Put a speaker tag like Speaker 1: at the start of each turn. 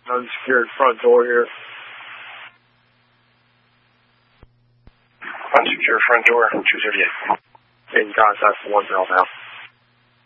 Speaker 1: Unsecured front door here.
Speaker 2: Unsecured front door, 238.
Speaker 1: In contact for 1 mil now.